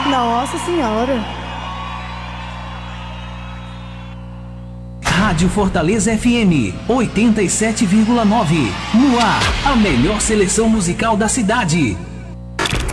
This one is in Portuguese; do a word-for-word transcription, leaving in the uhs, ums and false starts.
Nossa Senhora. Rádio Fortaleza F M, oitenta e sete vírgula nove. No ar, a melhor seleção musical da cidade.